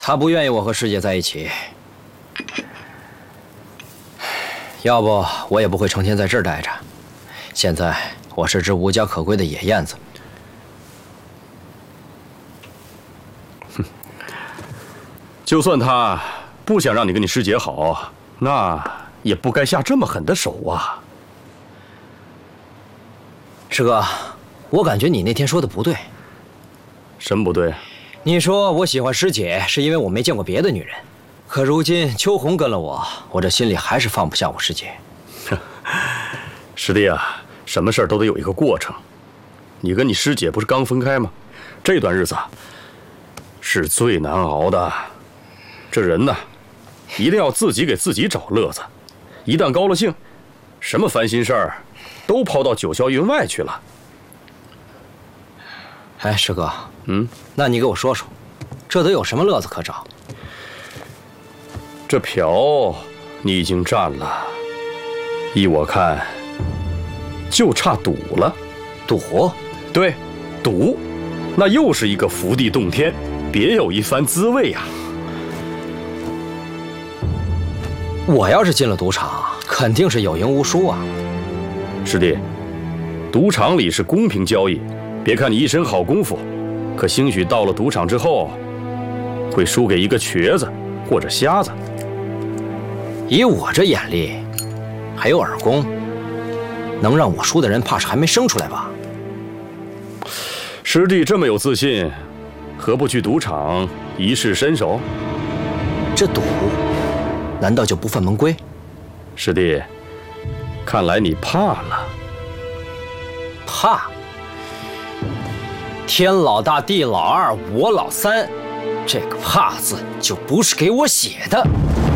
他不愿意我和师姐在一起，要不我也不会成天在这儿待着。现在我是只无家可归的野燕子。 哼，就算他不想让你跟你师姐好，那也不该下这么狠的手啊。 师哥，我感觉你那天说的不对。 什么不对？ 你说我喜欢师姐是因为我没见过别的女人，可如今秋红跟了我，我这心里还是放不下我师姐。 师弟啊，什么事儿都得有一个过程。你跟你师姐不是刚分开吗？这段日子是最难熬的。这人呢，一定要自己给自己找乐子。一旦高了兴，什么烦心事儿都抛到九霄云外去了。 哎，师哥，那你给我说说，这得有什么乐子可找？ 这嫖你已经占了，依我看，就差赌了。 赌？ 对，赌，那又是一个福地洞天，别有一番滋味啊！ 我要是进了赌场，肯定是有赢无输啊。 师弟，赌场里是公平交易，别看你一身好功夫，可兴许到了赌场之后，会输给一个瘸子或者瞎子。 以我这眼力，还有耳功，能让我输的人怕是还没生出来吧？ 师弟这么有自信，何不去赌场一试身手？ 这赌，难道就不犯门规？ 师弟，看来你怕了。 怕？天老大，地老二，我老三，这个怕字就不是给我写的。